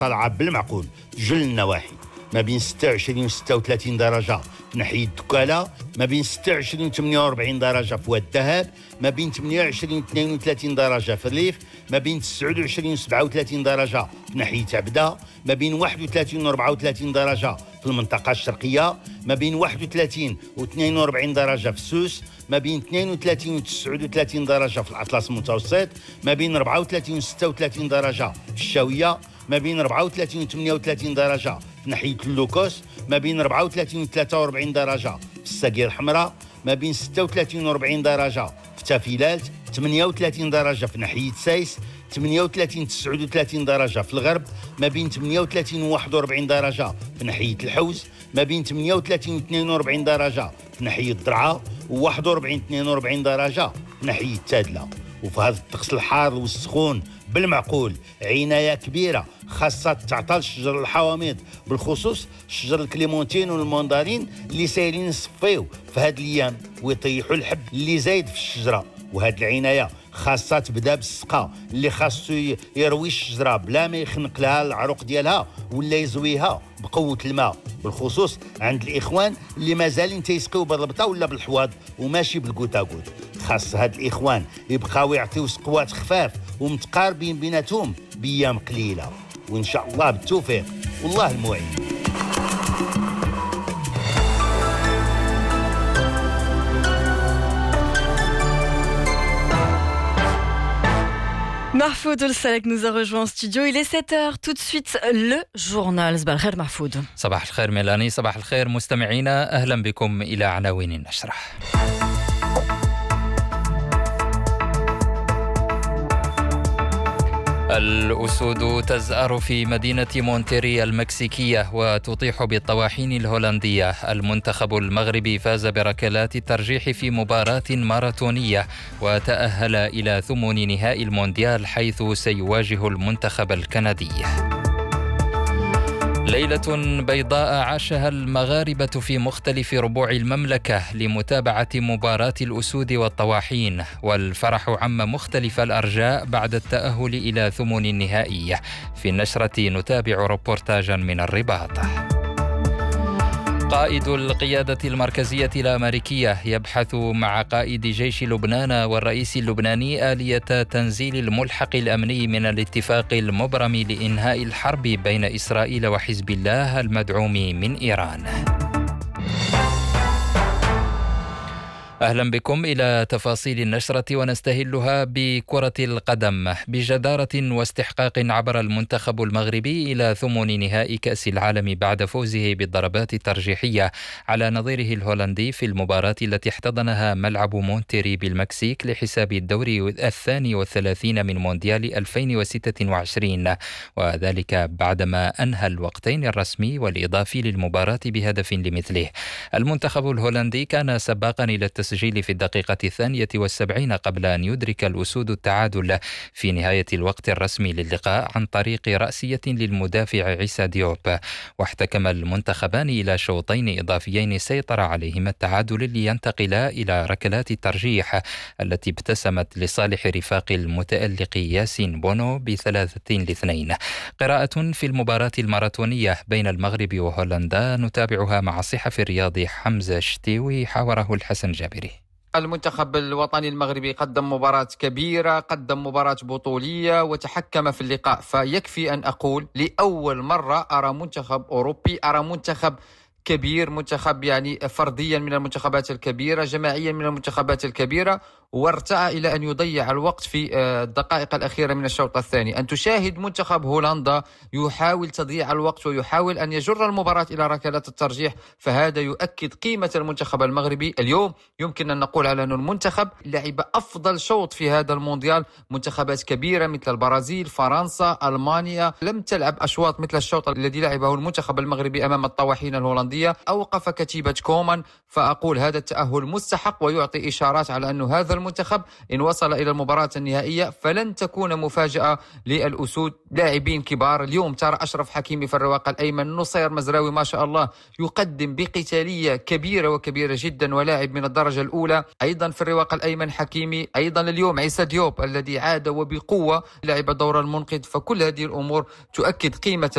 طالعة بالمعقول جل النواحي، ما بين 26 و 36 درجة في ناحية الدكالة، ما بين 26 و 48 درجة في واد الذهب، ما بين 28 و 32 درجة في الريف، ما بين 29 و 37 درجة في ناحية عبدة، ما بين 31 و 34 درجة في المنطقة الشرقية، ما بين 31 و 42 درجة في سوس، ما بين 32 و 39 درجة في الأطلس المتوسط، ما بين 34 و 36 درجة في الشاوية، ما بين 34 و 38 درجة في ناحية اللوكوس، ما بين 34 و 43 درجة في الساقية الحمراء، ما بين 36 و 40 درجة في تافيلات، 38 درجة في ناحية سايس، 38 39 درجة في الغرب، ما بين 38 و 41 درجة في ناحية الحوز، ما بين 38 و 42 درجة في ناحية الضرعة، و 41 42 درجة في ناحية تادلة. وفي هذا الطقس الحار والسخون بالمعقول عناية كبيرة خاصة تعطى لشجر الحوامض، بالخصوص شجر الكليمونتين والمندارين اللي سايلين يصفيو في هاد الايام ويطيحوا الحب اللي زايد في الشجرة. وهاد العناية خاصة تبدا بالسقا اللي خاصو يروي الشجرة بلا ما يخنق لها العروق ديالها ولا يزويها بقوة الماء، بالخصوص عند الإخوان اللي مازالين تيسقيو بالربطة ولا بالحواض وماشي بالكوتاكوت. خاص هاد الإخوان يبقاو يعطيو سقوات خفاف ومتقاربين بيناتهم بأيام قليلة، وإن شاء الله بالتوفيق والله المعين. Mahfoud Oulsalek nous a rejoint en studio. Il est 7h. Tout de suite, le journal. صباح الخير محفوظ. صباح الخير ميلاني، صباح الخير مستمعينا، أهلا بكم إلى عناوين النشرة. الأسود تزأر في مدينة مونتيري المكسيكية وتطيح بالطواحين الهولندية. المنتخب المغربي فاز بركلات الترجيح في مباراة ماراثونية وتأهل إلى ثمن نهائي المونديال حيث سيواجه المنتخب الكندي. ليلة بيضاء عاشها المغاربة في مختلف ربوع المملكة لمتابعة مباراة الأسود والطواحين، والفرح عم مختلف الأرجاء بعد التأهل إلى ثمن النهائي. في النشرة نتابع روبورتاجا من الرباط. قائد القيادة المركزية الأمريكية يبحث مع قائد جيش لبنان والرئيس اللبناني آلية تنزيل الملحق الأمني من الاتفاق المبرم لإنهاء الحرب بين إسرائيل وحزب الله المدعوم من إيران. أهلا بكم إلى تفاصيل النشرة ونستهلها بكرة القدم. بجدارة واستحقاق عبر المنتخب المغربي إلى ثمن نهائي كأس العالم بعد فوزه بالضربات الترجيحية على نظيره الهولندي في المباراة التي احتضنها ملعب مونتيري بالمكسيك لحساب الدوري 32 من مونديال 2026، وذلك بعدما أنهى الوقتين الرسمي والإضافي للمباراة بهدف لمثله. المنتخب الهولندي كان سباقا إلى التسجيل في الدقيقة 72 قبل أن يدرك الأسود التعادل في نهاية الوقت الرسمي للقاء عن طريق رأسية للمدافع عيسى ديوب. واحتكم المنتخبان إلى شوطين إضافيين سيطر عليهما التعادل لينتقلا إلى ركلات الترجيح التي ابتسمت لصالح رفاق المتألق ياسين بونو ب3-2. قراءة في المباراة الماراثونية بين المغرب وهولندا نتابعها مع الصحفي الرياضي حمزة شتيوي، حاوره الحسن جابري. المنتخب الوطني المغربي قدم مباراة كبيرة، قدم مباراة بطولية وتحكم في اللقاء، فيكفي أن أقول لأول مرة أرى منتخب أوروبي، أرى منتخب كبير، منتخب يعني فرديا من المنتخبات الكبيرة، جماعيا من المنتخبات الكبيرة، وارتأى إلى أن يضيع الوقت في الدقائق الأخيرة من الشوط الثاني. أن تشاهد منتخب هولندا يحاول تضييع الوقت ويحاول أن يجر المباراة إلى ركلات الترجيح، فهذا يؤكد قيمة المنتخب المغربي. اليوم يمكن أن نقول على أن المنتخب لعب أفضل شوط في هذا المونديال. منتخبات كبيرة مثل البرازيل، فرنسا، ألمانيا لم تلعب أشواط مثل الشوط الذي لعبه المنتخب المغربي أمام الطواحين الهولندية. أوقف كتيبة كومان، فأقول هذا التأهل مستحق ويعطي إشارات على أن هذا المنتخب إن وصل إلى المباراة النهائية فلن تكون مفاجأة للأسود. لاعبين كبار اليوم، ترى أشرف حكيمي في الرواق الأيمن، نصير مزراوي ما شاء الله يقدم بقتالية كبيرة وكبيرة جدا ولاعب من الدرجة الأولى. أيضا في الرواق الأيمن حكيمي، أيضا اليوم عيسى ديوب الذي عاد وبقوة لعب دور المنقذ. فكل هذه الأمور تؤكد قيمة